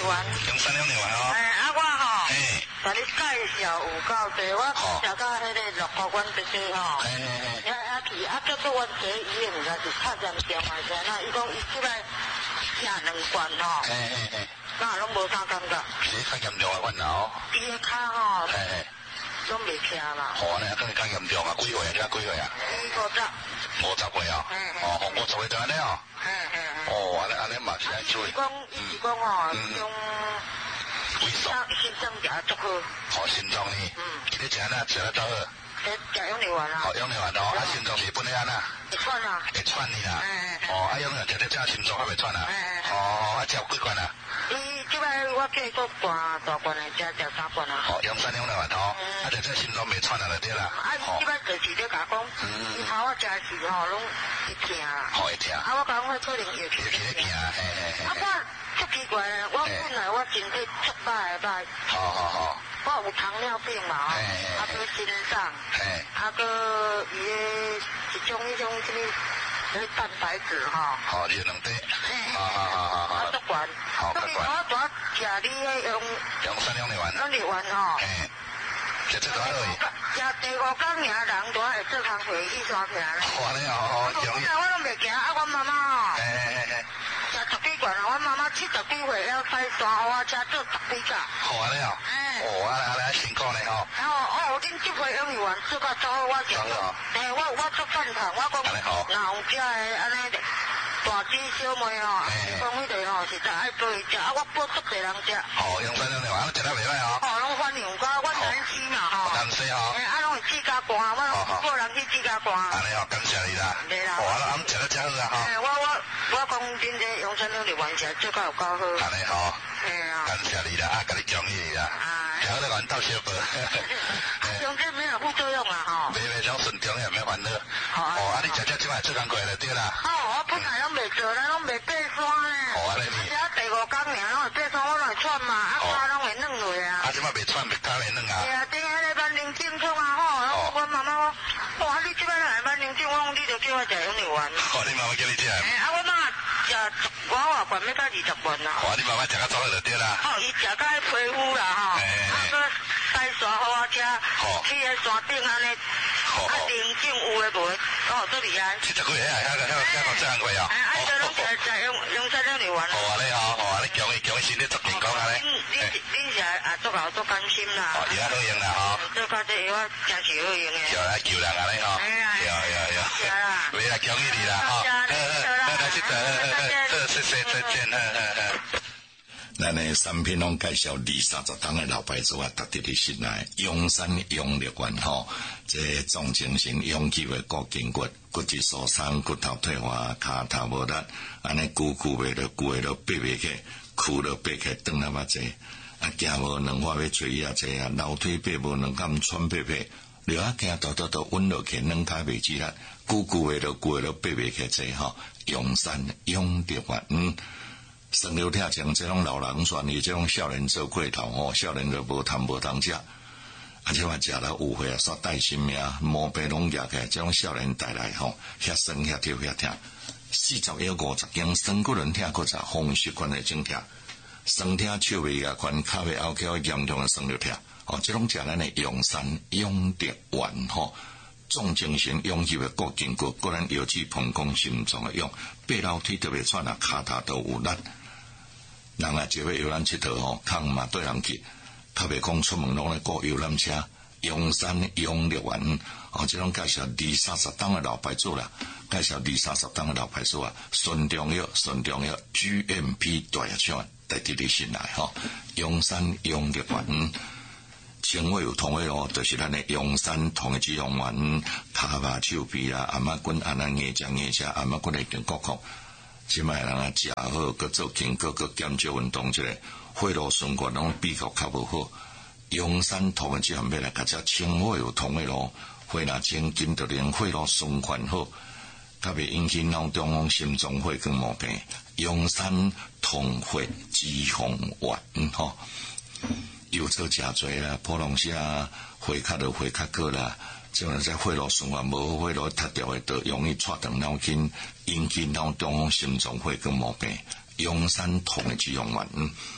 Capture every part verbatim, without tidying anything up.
丸。 用三两两丸哦。 哎，啊我吼， 哎， 甲你介绍有够济，我食到迄个六块丸一个吼。 哎哎哎。 遐遐去，啊，叫做阮坐医院，也是较严重啊，是那伊讲伊即摆吃两罐吼。 哎哎哎。 那拢无啥感觉。 是较严重啊，阮老。 伊个骹吼。 哎哎。 拢袂徛啦。 哦，那更较严重啊！几岁啊？遮几岁啊？ 伊五十。 五十岁啊？哦，五十岁就安尼哦。 嘿嘿嘿。 哦，安尼安尼嘛是爱注意。 伊讲，伊是讲吼，种胃酸， 心脏食得足好。 哦，心脏呢？嗯。伊咧食安怎食得足好？ 食食养牛丸啊。 哦，养牛丸哦，啊，心脏是本来安那？ 会喘啊。 会喘呢啦。 哎。 哦，啊，养牛丸食得这心脏还袂喘啊？哎。哦，啊，食有几罐啊？ 伊即摆我叫伊个大大罐的，食食三罐啊。 哦，用三两两丸哦，啊，这这心脏袂喘啊，就对啦。 啊，伊即摆就是咧甲讲，伊头我食时吼，拢会疼啦。 好会疼。啊， 我讲我可能会去。 会去咧疼，嘿嘿嘿。 啊，我足奇怪咧，我本来我身体足歹歹。 好好好。 我有糖尿病嘛，啊，个心脏，啊个伊个一种迄种什么。迄蛋白质哈， 好，你两滴，好好好好好， 啊，足管， 好，足管。 我我食你迄用用三两两丸， 两两丸吼， 嘿，食这多少而已。 食第五天尔，人都会做工回去山行咧。 哇，你好， 容易。我拢袂行，啊，阮妈妈吼， 嘿嘿嘿， 食十几罐啊，阮妈妈七十几岁要开山，我车做十几架。 好安尼哦，哦，啊啊来辛苦咧吼。 然后哦，恁这回养牛丸做到早，我食。嘿，我我做饭堂，我讲，若有遮个安尼大姐小妹吼，讲迄个吼是在爱做伊食，啊，我报足侪人食。哦， 用三两两丸，食得袂歹哦。 哦，拢欢迎我，我南西嘛吼。 南西吼。 嘿，啊，拢会自家寒，我拢个人去自家寒。 安尼哦，感谢你啦。对啦。哦，啊，食得真好啊吼。 嘿，我我我讲恁这用三两两丸食做到有够好。 安尼吼。 嘿啊。 感谢你啦，啊，甲你奖励你啦。啊。然后咧，阮斗小报。 用这没有副作用啊吼。 袂袂种顺中也免烦恼。哦，啊，你食这即摆做工过就对啦。哦， 我本来拢袂做，咱拢袂爬山咧。哦，安尼哩。而且第五天尔，拢会爬山，我拢会喘嘛，啊，骹拢会软落啊。啊， 即摆袂喘，袂骹袂软啊。 是啊，顶下咧万宁症痛啊吼，我妈妈讲，哇，你即摆来万宁症，我讲你就叫我食养牛丸。哦，你妈妈叫你食。哎，啊，我妈食我外罐要到二十罐啦。哇，你妈妈食较早就对啦。哦，伊食到皮肤啦吼，啊个晒沙好啊吃，去个山顶安尼。啊，灵境有诶无？哦，做厉害。七十几岁啊，遐个遐个遐个这样过哦。哎，啊，这拢食食用用三两牛丸。好啊，你好，好啊，你强伊强伊身体足健康啊咧。你你你是啊做老做甘心啦。哦，而家好用啦吼。做到这我真是好用诶。就来救人啊咧吼。哎呀，有有有。是啦。为了强伊你啦吼。好，好，好，谢谢，谢谢，再见，呵呵呵。 咱的产品拢介绍二三十档的老牌子啊，特别的信赖永山永力丸吼，这总精神永久的骨筋骨、骨质疏松、骨头退化、骹头无力，安尼久久袂落、久会落爬袂起，屈落爬起，转那么济，啊行无两块要吹啊济啊，楼梯爬无两敢喘爬爬，了啊行倒倒倒稳落去，两骹袂止力，久久会落、久会落爬袂起济吼，永山永力丸。嗯生流疼情，这种老人选伊这种少年做过头吼，少年就无贪无当食，而且话食了有血啊，煞带心命，毛病拢压起来，这种少年带来吼，遐酸遐跳遐疼，四十要五十斤，酸骨轮疼骨折，风湿关节症疼，酸疼手尾牙关，脚尾拗起严重的酸流疼，哦，这种食咱的永山永德丸吼。重精神永久的骨筋骨，个人腰椎膀胱心脏的用，爬楼梯特别喘啊，骹头都有力。人啊，就要游览佚佗吼，空嘛对人去，特别讲出门拢咧过游览车，永山永乐园哦，这种介绍二三十档的老牌子啦，介绍二三十档的老牌子啊，顺中药顺中药 G M P 大药厂带滴滴进来吼，永山永乐园。肠胃有痛的咯，就是咱的永山痛的止痛丸，骹把手臂啊，阿妈滚安尼硬食硬食，阿妈滚会更骨骨。即摆人啊食好，搁做筋骨，搁减少运动，即个血路循环拢比较较无好。永山痛的止痛药来，甲只肠胃有痛的咯，血若清筋就连血路循环好，较袂引起脑中心脏血管毛病。永山痛血止痛丸吼。油车食侪啦，普通些血较就血较高啦，即种在血路循环无好，血路塌掉的，都容易挫断脑筋，引起脑中心脏血管毛病。永山痛的止痛丸，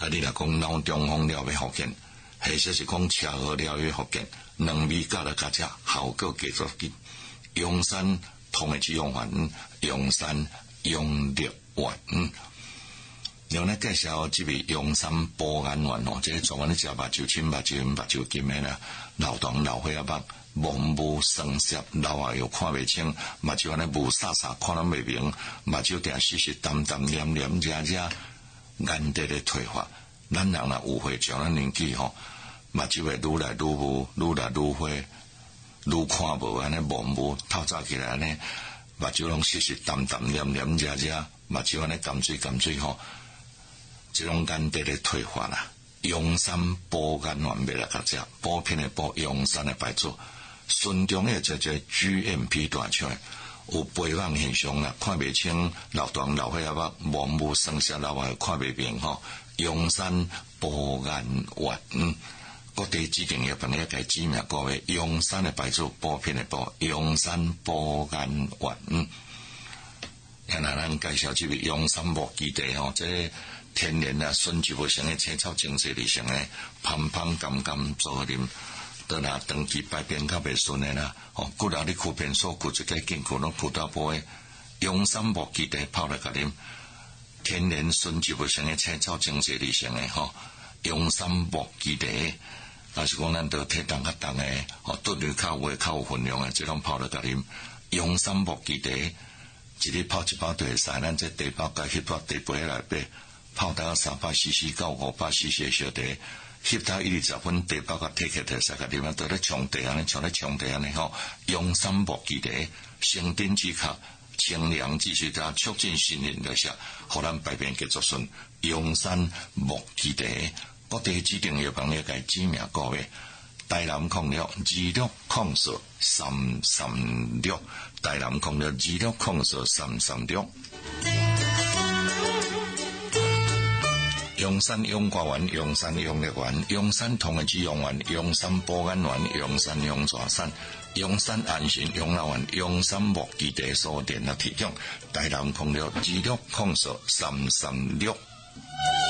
啊，你若讲脑中风了要复健，或者是讲车祸了要复健，两味加了加只效果加足紧。阳山通的止用丸，阳山阳力丸。然后呢，介绍这位阳山保肝丸哦，这专门咧食目睭青、目睭目睭金的啦，老糖老血啊目。蒙雾生涩，老啊又看袂清，目睭安尼雾煞煞，看得袂明，目睭定时时淡淡黏黏热热，眼底咧退化。咱人若有岁上咱年纪吼，目睭会愈来愈雾，愈来愈灰，愈看无安尼蒙雾，透早起来安尼，目睭拢时时淡淡黏黏热热，目睭安尼甘水甘水吼，这种眼底咧退化啦。阳山保肝丸要来甲食，补品的补，阳山的白术。顺中的这这 G M P 大出来，有肥胖现象啦，看袂清，老长老血啊目，蒙雾生涩老啊看袂明吼。阳山保肝丸，嗯，各地指定药房咧改指名各位，阳山的白术补品的补，阳山保肝丸，嗯，然后咱介绍这个阳山木基地吼，这天然啊，纯植物性的青草精髓里性的，香香甘甘做啉。得啦，长期排便较袂顺的啦，哦，骨力你苦便所苦一个筋骨拢苦到背，阳山木基地泡来甲啉，天然纯植物性的青草精髓里性的吼，阳山木基地，但是讲咱都体重较重的，哦，肚里较有较有分量的，这种泡来甲啉，阳山木基地，一日泡一包就会使，咱这茶包甲翕到茶杯内底，泡到三百 C C 到五百 C C 小茶。翕到一二十分，茶包甲摕起来，使甲啉啊，倒咧冲茶安尼，像咧冲茶安尼吼。阳山木基地，生丁止咳，清凉止水加促进心灵热效，互咱排便结足顺。阳山木基地，各地指定药房咧改指名各位。台南控药二六控数三三六，台南控药二六控数三三六。阳山阳瓜丸，阳山阳力丸，阳山同的止用丸，阳山保肝丸，阳山阳蛇散，阳山安神养老丸，阳山木基地所店的体重，台南控了二六控数三三六。